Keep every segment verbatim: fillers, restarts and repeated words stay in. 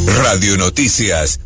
Radio Noticias.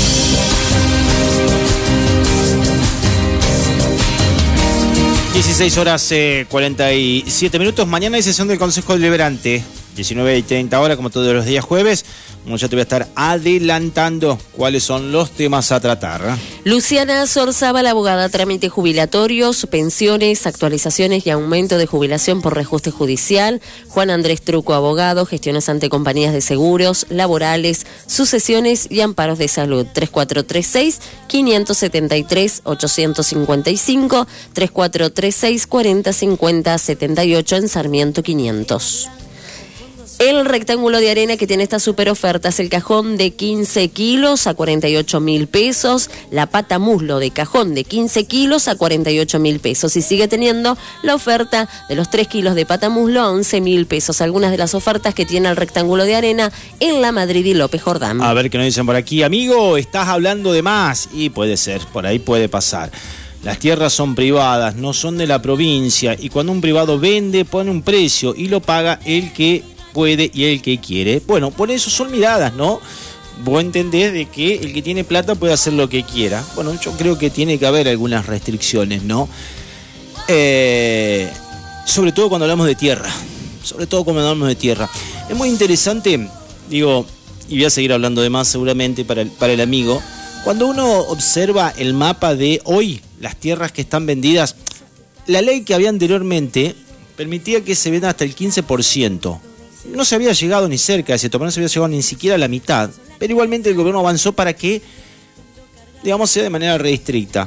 dieciséis horas eh, cuarenta y siete minutos. Mañana hay sesión del Consejo Deliberante. diecinueve y treinta horas, como todos los días jueves. Bueno, ya te voy a estar adelantando cuáles son los temas a tratar. Luciana Sorzábal, abogada, trámites jubilatorios, pensiones, actualizaciones y aumento de jubilación por reajuste judicial. Juan Andrés Truco, abogado, gestiones ante compañías de seguros, laborales, sucesiones y amparos de salud. tres cuatro tres seis, cinco siete tres, ocho cinco cinco, tres cuatro tres seis, cuatro cero cinco cero, siete ocho en Sarmiento quinientos. El rectángulo de arena que tiene esta super oferta es el cajón de quince kilos a cuarenta y ocho mil pesos, la pata muslo de cajón de quince kilos a cuarenta y ocho mil pesos y sigue teniendo la oferta de los tres kilos de pata muslo a once mil pesos. Algunas de las ofertas que tiene el rectángulo de arena en la Madrid y López Jordán. A ver qué nos dicen por aquí. Amigo, estás hablando de más. Y puede ser, por ahí puede pasar. Las tierras son privadas, no son de la provincia y cuando un privado vende pone un precio y lo paga el que puede y el que quiere. Bueno, por eso son miradas, ¿no? Vos entendés de que el que tiene plata puede hacer lo que quiera. Bueno, yo creo que tiene que haber algunas restricciones, ¿no? Eh, sobre todo cuando hablamos de tierra. Sobre todo cuando hablamos de tierra. Es muy interesante, digo, y voy a seguir hablando de más seguramente para el, para el amigo. Cuando uno observa el mapa de hoy, las tierras que están vendidas, la ley que había anteriormente permitía que se venda hasta el quince por ciento. No se había llegado ni cerca de ese tope, no se había llegado ni siquiera a la mitad. Pero igualmente el gobierno avanzó para que, digamos, sea de manera restricta.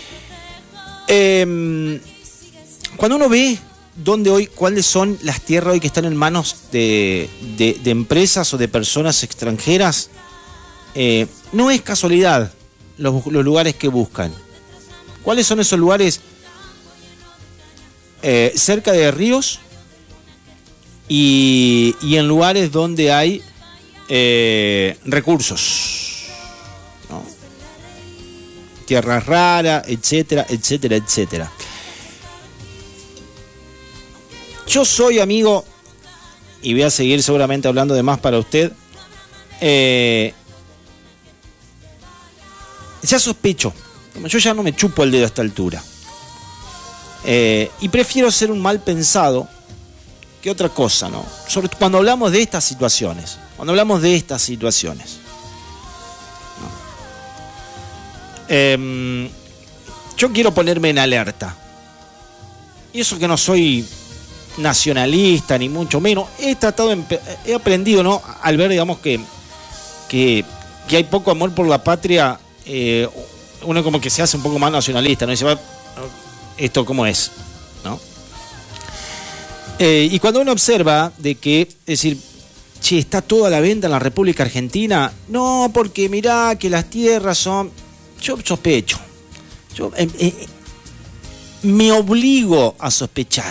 Eh, cuando uno ve dónde hoy, cuáles son las tierras hoy que están en manos de, de, de empresas o de personas extranjeras, eh, no es casualidad los, los lugares que buscan. ¿Cuáles son esos lugares? Eh, cerca de ríos. Y, y en lugares donde hay eh, recursos, ¿no? Tierras raras, etcétera, etcétera, etcétera. Yo soy amigo, y voy a seguir seguramente hablando de más para usted, eh, ya sospecho, yo ya no me chupo el dedo a esta altura, eh, y prefiero ser un mal pensado que otra cosa, ¿no? Sobre todo cuando hablamos de estas situaciones, cuando hablamos de estas situaciones. ¿No? Eh, yo quiero ponerme en alerta. Y eso que no soy nacionalista, ni mucho menos, he tratado, de, he aprendido, ¿no? Al ver, digamos, que, que, que hay poco amor por la patria, eh, uno como que se hace un poco más nacionalista, ¿no? Y dice, va, ¿esto cómo es? ¿No? Eh, y cuando uno observa de que, es decir, che, está toda la venta en la República Argentina, no, porque mirá que las tierras son... Yo sospecho, yo eh, eh, me obligo a sospechar.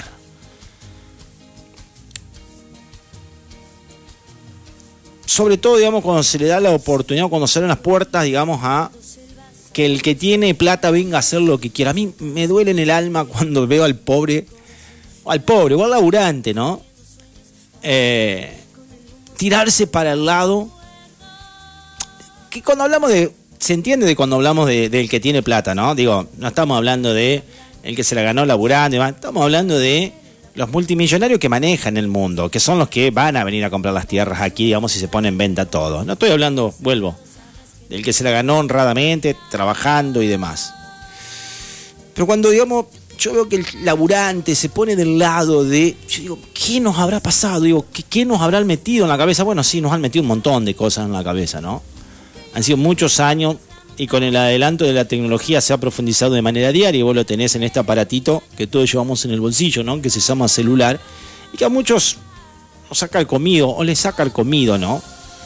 Sobre todo, digamos, cuando se le da la oportunidad, cuando se abren las puertas, digamos, a que el que tiene plata venga a hacer lo que quiera. A mí me duele en el alma cuando veo al pobre... al pobre o al laburante, ¿no? Eh, tirarse para el lado. Que cuando hablamos de... Se entiende de cuando hablamos de, del que tiene plata, ¿no? Digo, no estamos hablando de el que se la ganó laburando, estamos hablando de los multimillonarios que manejan el mundo, que son los que van a venir a comprar las tierras aquí, digamos, si se pone en venta todo. No estoy hablando, vuelvo, del que se la ganó honradamente, trabajando y demás. Pero cuando, digamos... Yo veo que el laburante se pone del lado de... Yo digo, ¿qué nos habrá pasado? Digo, ¿qué, qué nos habrán metido en la cabeza? Bueno, sí, nos han metido un montón de cosas en la cabeza, ¿no? Han sido muchos años y con el adelanto de la tecnología se ha profundizado de manera diaria y vos lo tenés en este aparatito que todos llevamos en el bolsillo, ¿no? Que se llama celular y que a muchos nos saca el comido o les saca el comido, ¿no?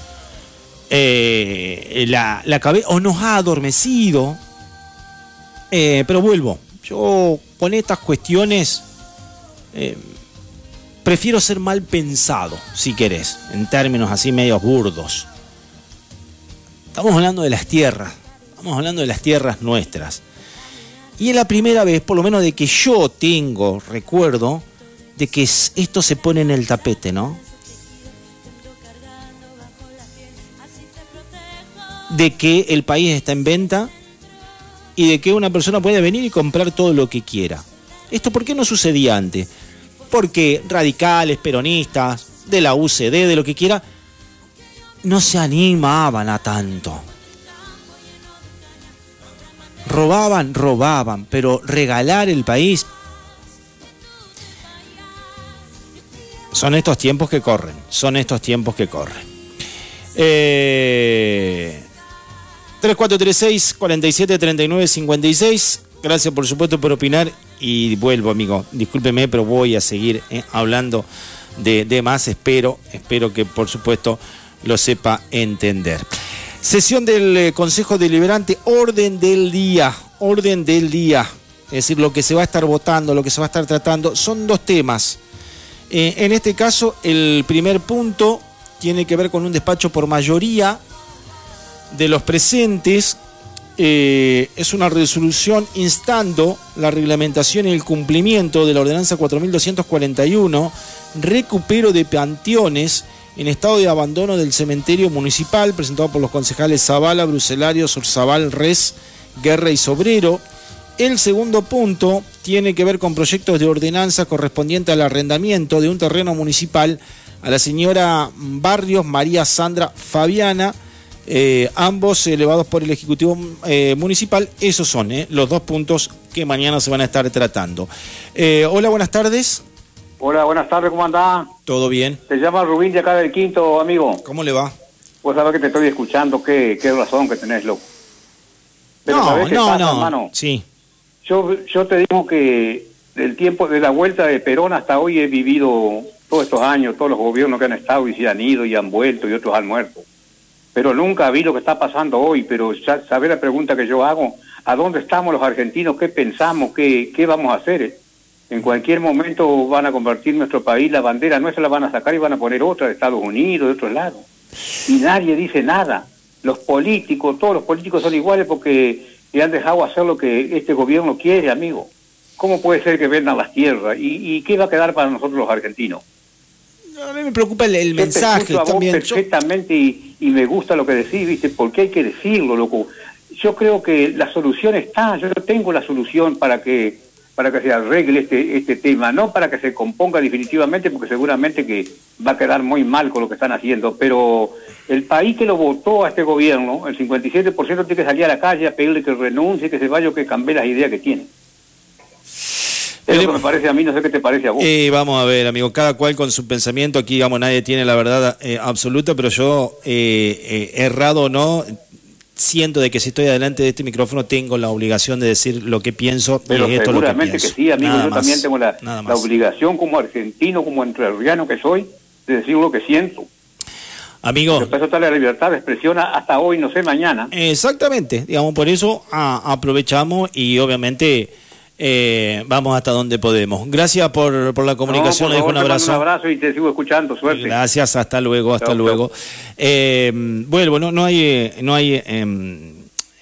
Eh, la, la cabeza... O nos ha adormecido. Eh, pero vuelvo. Yo con estas cuestiones eh, prefiero ser mal pensado, si querés, en términos así medios burdos. Estamos hablando de las tierras, estamos hablando de las tierras nuestras. Y es la primera vez, por lo menos de que yo tengo recuerdo, de que esto se pone en el tapete, ¿no? de que el país está en venta y de que una persona puede venir y comprar todo lo que quiera. ¿Esto por qué no sucedía antes? Porque radicales, peronistas, de la U C D, de lo que quiera, no se animaban a tanto. Robaban, robaban, pero regalar el país... Son estos tiempos que corren, son estos tiempos que corren. Eh... tres cuatro tres seis, cuatro siete, tres nueve cinco seis. Gracias por supuesto por opinar. Y vuelvo, amigo, discúlpeme, pero voy a seguir eh, hablando de, de más. Espero, espero que por supuesto lo sepa entender. Sesión del eh, Consejo Deliberante, orden del día, orden del día. Es decir, lo que se va a estar votando, lo que se va a estar tratando, son dos temas. Eh, en este caso, el primer punto tiene que ver con un despacho por mayoría de los presentes. Eh, es una resolución instando la reglamentación y el cumplimiento de la ordenanza cuatro mil doscientos cuarenta y uno, recupero de panteones en estado de abandono del cementerio municipal, presentado por los concejales Zavala, Bruselario, Sorzabal, Res, Guerra y Sobrero. El segundo punto tiene que ver con proyectos de ordenanza correspondiente al arrendamiento de un terreno municipal a la señora Barrios María Sandra Fabiana, eh, ambos elevados por el Ejecutivo eh, Municipal. Esos son eh, los dos puntos que mañana se van a estar tratando. Eh, hola, buenas tardes. Hola, buenas tardes, ¿cómo andás? ¿Todo bien? Te llama Rubín de acá del Quinto, amigo. ¿Cómo le va? Vos sabés que te estoy escuchando, qué, qué razón que tenés, loco. Pero no, ¿sabés qué no, pasa, no, hermano? sí. Yo, yo te digo que del tiempo de la vuelta de Perón hasta hoy he vivido todos estos años, todos los gobiernos que han estado y se han ido y han vuelto y otros han muerto. Pero nunca vi lo que está pasando hoy, pero ya sabés la pregunta que yo hago, ¿a dónde estamos los argentinos? ¿Qué pensamos? ¿Qué, qué vamos a hacer? En cualquier momento van a convertir nuestro país, la bandera nuestra la van a sacar y van a poner otra de Estados Unidos, de otros lados. Y nadie dice nada. Los políticos, todos los políticos son iguales porque le han dejado hacer lo que este gobierno quiere, amigo. ¿Cómo puede ser que vendan las tierras? ¿Y, y qué va a quedar para nosotros los argentinos? A mí me preocupa el, el mensaje a también. Vos perfectamente yo... y, y me gusta lo que decís, ¿viste? Porque hay que decirlo, loco. Yo creo que la solución está, yo tengo la solución para que para que se arregle este este tema, no para que se componga definitivamente, porque seguramente que va a quedar muy mal con lo que están haciendo, pero el país que lo votó a este gobierno, el cincuenta y siete por ciento tiene que salir a la calle a pedirle que renuncie, que se vaya o que cambie las ideas que tiene. Es lo que me parece a mí, no sé qué te parece a vos. Eh, vamos a ver, amigo, cada cual con su pensamiento. Aquí, digamos, nadie tiene la verdad eh, absoluta, pero yo, eh, eh, errado o no, siento de que si estoy adelante de este micrófono tengo la obligación de decir lo que pienso. Pero y esto seguramente es lo que, que sí, amigo, nada yo más, también tengo la, la obligación como argentino, como entrerriano que soy, de decir lo que siento. Amigo, pero eso está la libertad de expresión hasta hoy, no sé, mañana. Exactamente, digamos, por eso a, aprovechamos y obviamente eh, vamos hasta donde podemos. Gracias por, por la comunicación, no, le por dejo un abrazo. Un abrazo y te sigo escuchando, suerte. Gracias, hasta luego, hasta chau, luego. Chau. Eh, vuelvo, no, no hay, no hay eh,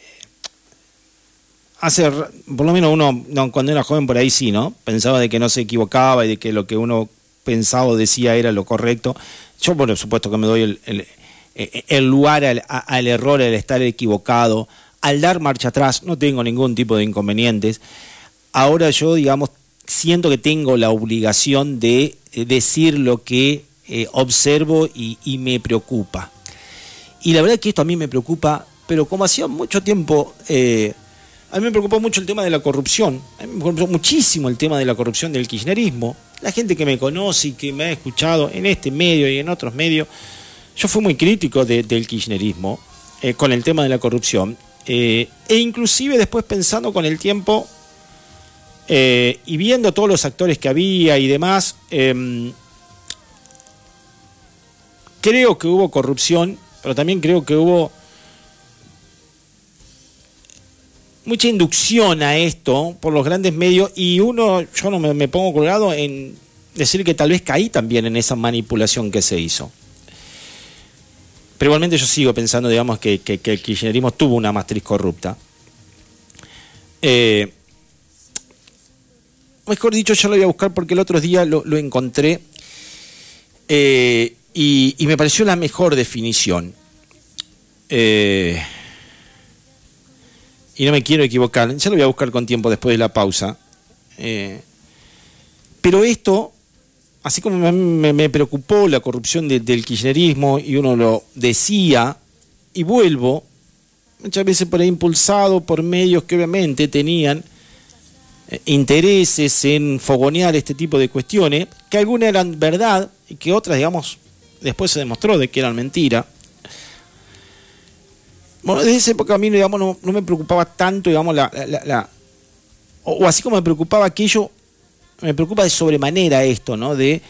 hace, por lo menos uno, no, cuando era joven por ahí sí, ¿no? Pensaba de que no se equivocaba y de que lo que uno pensaba o decía era lo correcto. Yo, por supuesto que me doy el, el, el lugar al, al error, al estar equivocado, al dar marcha atrás, no tengo ningún tipo de inconvenientes. Ahora yo, digamos, siento que tengo la obligación de decir lo que eh, observo y, y me preocupa. Y la verdad es que esto a mí me preocupa, pero como hacía mucho tiempo, eh, a mí me preocupó mucho el tema de la corrupción, a mí me preocupó muchísimo el tema de la corrupción del kirchnerismo. La gente que me conoce y que me ha escuchado en este medio y en otros medios, yo fui muy crítico de, del kirchnerismo eh, con el tema de la corrupción, eh, e inclusive después pensando con el tiempo eh, y viendo todos los actores que había y demás, eh, creo que hubo corrupción, pero también creo que hubo mucha inducción a esto por los grandes medios, y uno, yo no me, me pongo colgado en decir que tal vez caí también en esa manipulación que se hizo. Pero igualmente yo sigo pensando, digamos, que, que, que el kirchnerismo tuvo una matriz corrupta. Eh, mejor dicho, yo lo voy a buscar porque el otro día lo, lo encontré eh, y, y me pareció la mejor definición. Eh... y no me quiero equivocar, ya lo voy a buscar con tiempo después de la pausa, eh, pero esto, así como me, me, me preocupó la corrupción de, del kirchnerismo, y uno lo decía, y vuelvo, muchas veces por ahí impulsado por medios que obviamente tenían eh, intereses en fogonear este tipo de cuestiones, que algunas eran verdad y que otras, digamos, después se demostró de que eran mentira. Bueno, desde esa época a mí, digamos, no, no me preocupaba tanto, digamos, la, la, la o, o así como me preocupaba aquello, me preocupa de sobremanera esto, ¿no? De,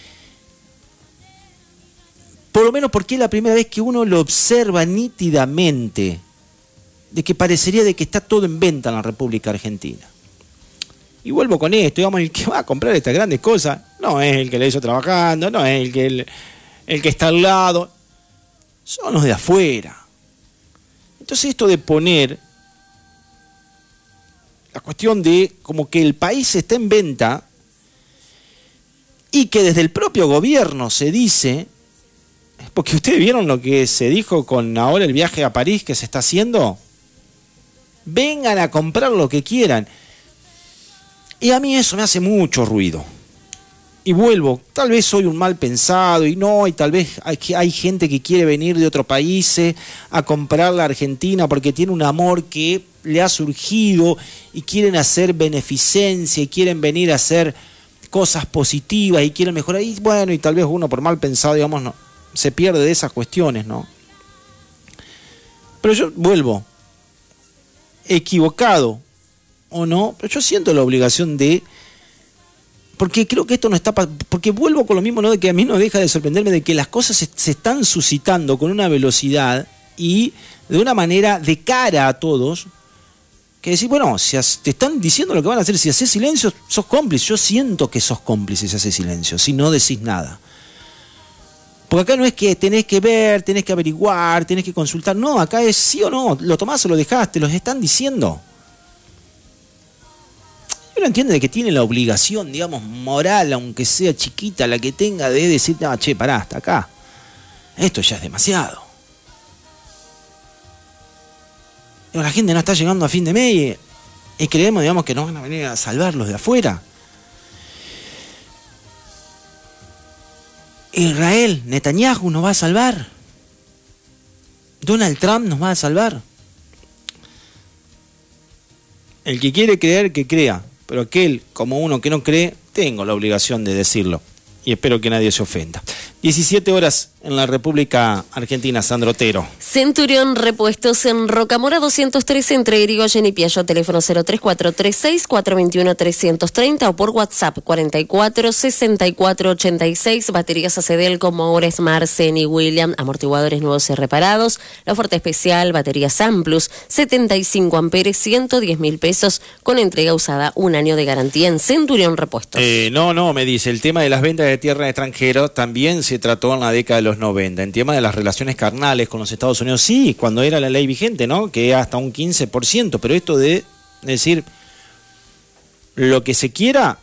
por lo menos porque es la primera vez que uno lo observa nítidamente, de que parecería de que está todo en venta en la República Argentina. Y vuelvo con esto, digamos, el que va a comprar estas grandes cosas no es el que le hizo trabajando, no es el que, el, el que está al lado, son los de afuera. Entonces esto de poner la cuestión de como que el país está en venta y que desde el propio gobierno se dice, porque ustedes vieron lo que se dijo con ahora el viaje a París que se está haciendo, vengan a comprar lo que quieran. Y a mí eso me hace mucho ruido. Y vuelvo, tal vez soy un mal pensado y no, y tal vez hay, hay gente que quiere venir de otro país eh, a comprar la Argentina porque tiene un amor que le ha surgido y quieren hacer beneficencia y quieren venir a hacer cosas positivas y quieren mejorar. Y bueno, y tal vez uno por mal pensado, digamos, no, se pierde de esas cuestiones, ¿no? Pero yo vuelvo, equivocado o no, pero yo siento la obligación de, porque creo que esto no está, porque vuelvo con lo mismo, ¿no? De que a mí no deja de sorprenderme de que las cosas se, se están suscitando con una velocidad y de una manera de cara a todos, que decir, bueno, si te están diciendo lo que van a hacer, si haces silencio, sos cómplice. Yo siento que sos cómplice si haces silencio, si no decís nada. Porque acá no es que tenés que ver, tenés que averiguar, tenés que consultar, no, acá es sí o no, lo tomás o lo dejás, te los están diciendo. Uno entiende de que tiene la obligación, digamos, moral, aunque sea chiquita, la que tenga, de decir, no, che, pará, hasta acá. Esto ya es demasiado. Pero la gente no está llegando a fin de mes y, y creemos, digamos, que nos van a venir a salvar los de afuera. Israel, Netanyahu nos va a salvar. Donald Trump nos va a salvar. El que quiere creer, que crea. Pero aquel, como uno que no cree, tengo la obligación de decirlo. Y espero que nadie se ofenda. diecisiete horas en la República Argentina, Sandro Otero. Centurión Repuestos en Rocamora doscientos trece entre Irigoyen y Piaggio, teléfono cero tres cuatro tres seis, cuatro dos uno, tres tres cero o por WhatsApp cuarenta y cuatro, sesenta y cuatro, ochenta y seis, baterías A C D como ahora Smart, Zen y William, amortiguadores nuevos y reparados, la oferta especial, baterías Amplus, setenta y cinco amperes, ciento diez mil pesos, con entrega usada, un año de garantía en Centurión Repuestos. Eh, no, no, me dice, el tema de las ventas de tierra en extranjero también se trató en la década de los noventa, en tema de las relaciones carnales con los Estados Unidos, sí, cuando era la ley vigente, ¿no? Que hasta un quince por ciento, pero esto de decir lo que se quiera,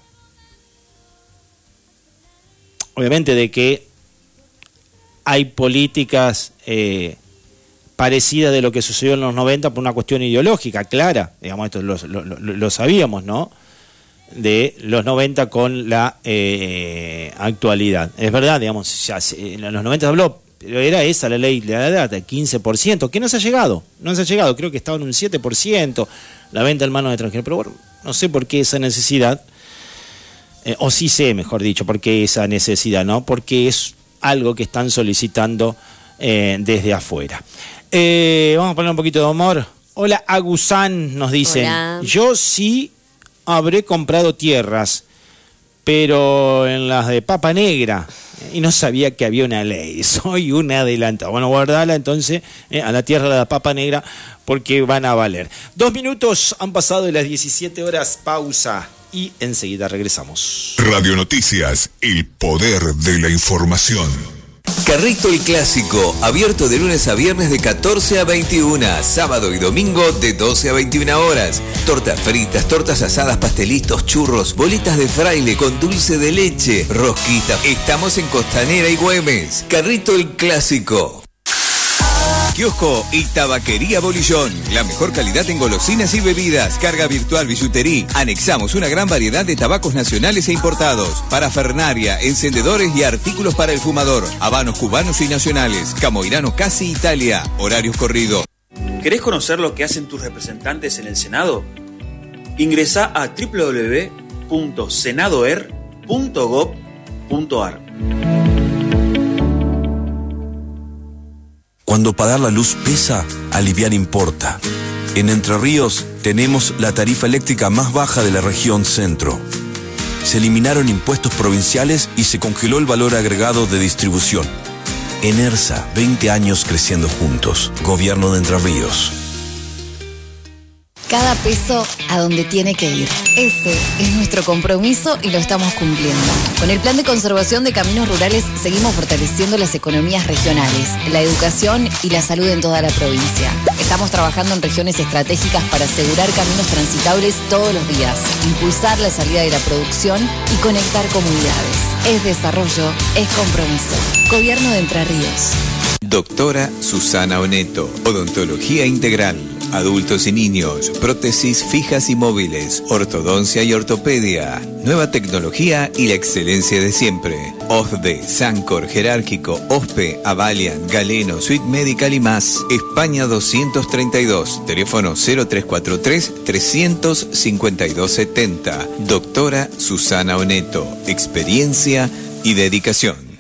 obviamente de que hay políticas eh, parecidas de lo que sucedió en los noventa por una cuestión ideológica, clara, digamos, esto lo, lo, lo, lo sabíamos, ¿no? De los noventa con la eh, actualidad. Es verdad, digamos, ya en los noventa se habló, pero era esa la ley de la edad, quince por ciento, que no se ha llegado, no se ha llegado, creo que estaba en un siete por ciento la venta en manos de extranjeros, pero bueno, no sé por qué esa necesidad, eh, o sí sé, mejor dicho, por qué esa necesidad, ¿no? Porque es algo que están solicitando eh, desde afuera. Eh, vamos a poner un poquito de humor. Hola, Agusán, nos dicen. Hola. Yo sí habré comprado tierras, pero en las de Papa Negra, y no sabía que había una ley. Soy un adelantado. Bueno, guardala entonces eh, a la tierra de la Papa Negra, porque van a valer. Dos minutos han pasado de las diecisiete horas, pausa, y enseguida regresamos. Radio Noticias, el poder de la información. Carrito el Clásico, abierto de lunes a viernes de catorce a veintiuna, sábado y domingo de doce a veintiuna horas. Tortas fritas, tortas asadas, pastelitos, churros, bolitas de fraile con dulce de leche, rosquita. Estamos en Costanera y Güemes. Carrito el Clásico. Kiosco y Tabaquería Bolillón. La mejor calidad en golosinas y bebidas. Carga virtual, billutería. Anexamos una gran variedad de tabacos nacionales e importados. Parafernaria, encendedores y artículos para el fumador. Habanos cubanos y nacionales. Camoirano Casi Italia. Horarios corridos. ¿Querés conocer lo que hacen tus representantes en el Senado? Ingresá a doble u doble u doble u punto senadoer punto gob punto ar. Cuando pagar la luz pesa, aliviar importa. En Entre Ríos tenemos la tarifa eléctrica más baja de la región centro. Se eliminaron impuestos provinciales y se congeló el valor agregado de distribución. Enersa, veinte años creciendo juntos. Gobierno de Entre Ríos. Cada peso a donde tiene que ir. Ese es nuestro compromiso y lo estamos cumpliendo. Con el Plan de Conservación de Caminos Rurales seguimos fortaleciendo las economías regionales, la educación y la salud en toda la provincia. Estamos trabajando en regiones estratégicas para asegurar caminos transitables todos los días, impulsar la salida de la producción y conectar comunidades. Es desarrollo, es compromiso. Gobierno de Entre Ríos. Doctora Susana Oneto, Odontología Integral, adultos y niños, prótesis fijas y móviles, ortodoncia y ortopedia, nueva tecnología y la excelencia de siempre. O S D E, Sancor, Jerárquico, O S P E, Avalian, Galeno, Suite Medical y más. España doscientos treinta y dos, teléfono cero tres cuatro tres, tres cinco dos, siete cero. Doctora Susana Oneto, experiencia y dedicación.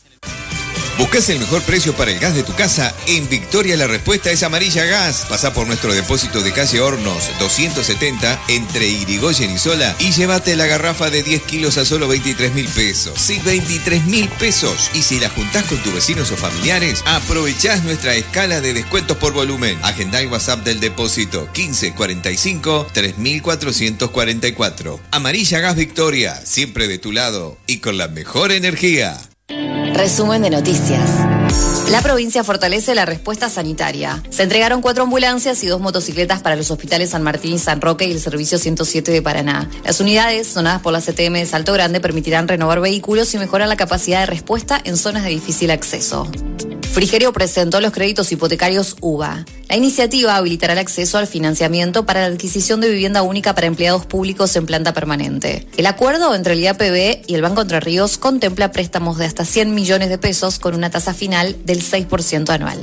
¿Buscas el mejor precio para el gas de tu casa? En Victoria la respuesta es Amarilla Gas. Pasá por nuestro depósito de calle Hornos doscientos setenta entre Irigoyen y Sola y llévate la garrafa de diez kilos a solo veintitrés mil pesos. Sí, veintitrés mil pesos. Y si la juntás con tus vecinos o familiares, aprovechás nuestra escala de descuentos por volumen. Agendá el WhatsApp del depósito quince cuarenta y cinco, tres mil cuatrocientos cuarenta y cuatro. Amarilla Gas Victoria, siempre de tu lado y con la mejor energía. Resumen de noticias. La provincia fortalece la respuesta sanitaria. Se entregaron cuatro ambulancias y dos motocicletas para los hospitales San Martín y San Roque y el servicio ciento siete de Paraná. Las unidades donadas por la C T M de Salto Grande permitirán renovar vehículos y mejorar la capacidad de respuesta en zonas de difícil acceso. Frigerio presentó los créditos hipotecarios U B A. La iniciativa habilitará el acceso al financiamiento para la adquisición de vivienda única para empleados públicos en planta permanente. El acuerdo entre el I A P B y el Banco Entre Ríos contempla préstamos de hasta cien millones de pesos con una tasa final del seis por ciento anual.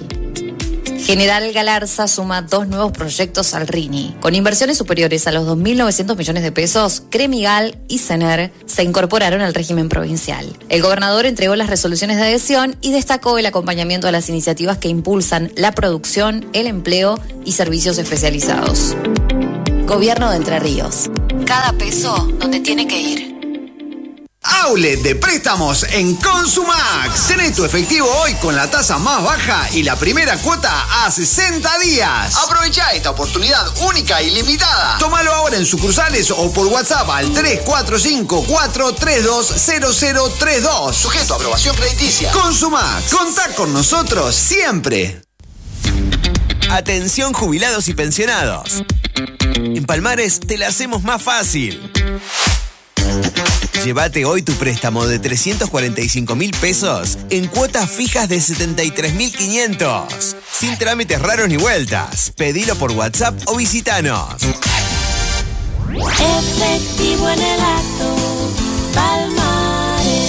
General Galarza suma dos nuevos proyectos al R I N I. Con inversiones superiores a los dos mil novecientos millones de pesos, Cremigal y Cener se incorporaron al régimen provincial. El gobernador entregó las resoluciones de adhesión y destacó el acompañamiento a las iniciativas que impulsan la producción, el empleo y servicios especializados. Gobierno de Entre Ríos. Cada peso donde tiene que ir. Outlet de préstamos en Consumax. Tenés tu efectivo hoy con la tasa más baja y la primera cuota a sesenta días. Aprovecha esta oportunidad única y limitada. Tómalo ahora en sucursales o por WhatsApp al tres cuatro cinco, cuatro tres dos, cero cero tres dos. Sujeto a aprobación crediticia. Consumax. Contá con nosotros siempre. Atención jubilados y pensionados. En Palmares te la hacemos más fácil. Llévate hoy tu préstamo de trescientos cuarenta y cinco mil pesos en cuotas fijas de setenta y tres mil quinientos. Sin trámites raros ni vueltas. Pedilo por WhatsApp o visitanos. Efectivo en el acto, Palmares.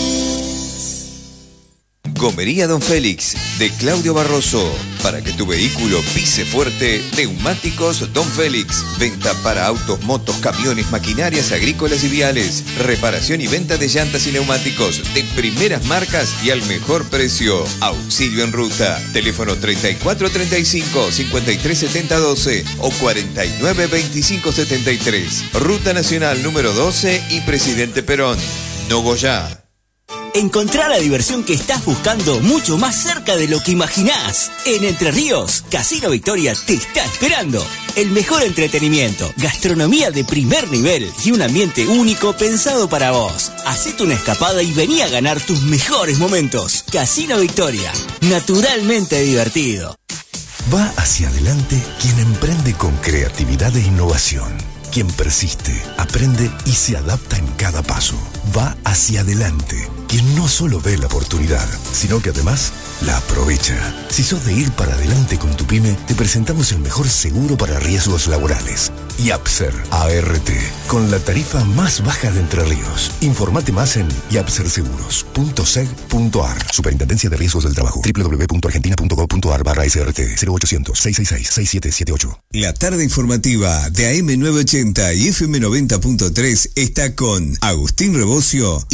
Gomería Don Félix, de Claudio Barroso. Para que tu vehículo pise fuerte, neumáticos Don Félix. Venta para autos, motos, camiones, maquinarias agrícolas y viales. Reparación y venta de llantas y neumáticos de primeras marcas y al mejor precio. Auxilio en ruta. Teléfono treinta y cuatro treinta y cinco, cincuenta y tres setenta doce o cuarenta y nueve veinticinco setenta y tres. Ruta Nacional número doce y Presidente Perón. Nogoyá. Encontrar la diversión que estás buscando mucho más cerca de lo que imaginás. En Entre Ríos, Casino Victoria te está esperando. El mejor entretenimiento, gastronomía de primer nivel y un ambiente único pensado para vos. Hacete una escapada y vení a ganar tus mejores momentos. Casino Victoria, naturalmente divertido. Va hacia adelante quien emprende con creatividad e innovación. Quien persiste, aprende y se adapta en cada paso. Va hacia adelante quien no solo ve la oportunidad, sino que además la aprovecha. Si sos de ir para adelante con tu pyme, te presentamos el mejor seguro para riesgos laborales. Yapser A R T, con la tarifa más baja de Entre Ríos. Informate más en yapser seguros punto seg punto ar. Superintendencia de Riesgos del Trabajo. doble u doble u doble u punto argentina punto gov punto ar barra S R T. cero ochocientos, seiscientos sesenta y seis, sesenta y siete setenta y ocho. La tarde informativa de A M novecientos ochenta y F M noventa punto tres está con Agustín Rebocio